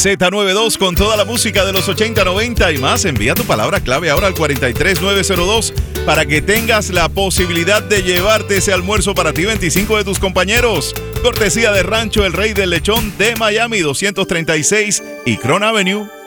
Z92 con toda la música de los 80, 90 y más. Envía tu palabra clave ahora al 43902 para que tengas la posibilidad de llevarte ese almuerzo para ti y 25 de tus compañeros. Cortesía de Rancho El Rey del Lechón de Miami, 236 y Cron Avenue.